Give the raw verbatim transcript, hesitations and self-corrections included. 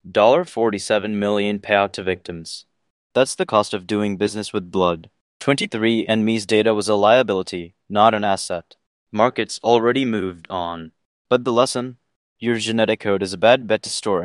forty-seven million dollars payout to victims. That's the cost of doing business with blood. twenty-three and me's data was a liability, not an asset. Markets already moved on. But the lesson? Your genetic code is a bad bet to store